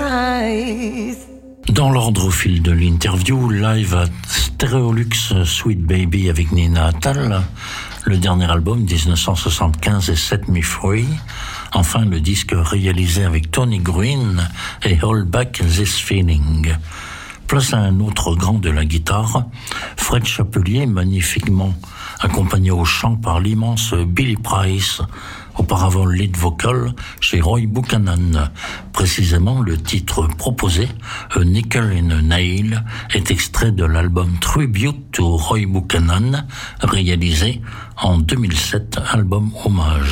eyes. Dans l'ordre au fil de l'interview, live à Stereolux Sweet Baby avec Nina Attal, le dernier album 1975 et Set Me Free, enfin le disque réalisé avec Tony Green et Hold Back This Feeling. Place à un autre grand de la guitare, Fred Chapelier, magnifiquement accompagné au chant par l'immense Billy Price, auparavant lead vocal chez Roy Buchanan. Précisément, le titre proposé, A Nickel in a Nail, est extrait de l'album Tribute to Roy Buchanan, réalisé en 2007, album hommage.